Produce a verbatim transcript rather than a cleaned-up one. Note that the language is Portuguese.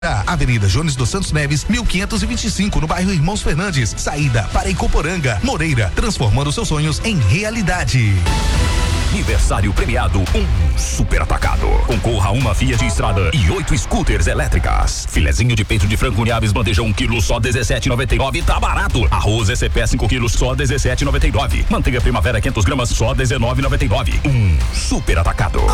Avenida Jones dos Santos Neves, mil quinhentos e vinte e cinco, no bairro Irmãos Fernandes. Saída para Icoporanga. Moreira, transformando seus sonhos em realidade. Aniversário premiado, um super atacado. Concorra a uma Fiat Estrada e oito scooters elétricas. Filezinho de peito de frango Niabes, bandeja um quilo, só dezessete e noventa e nove, tá barato. Arroz S P cinco quilos, só dezessete e noventa e nove. Manteiga Primavera quinhentas gramas, só dezenove e noventa e nove. Um super atacado.